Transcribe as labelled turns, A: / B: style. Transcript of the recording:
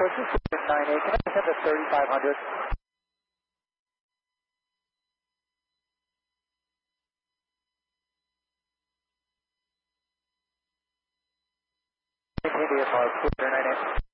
A: Coach, this is 98. Can I send a 3500? KDFR, 98.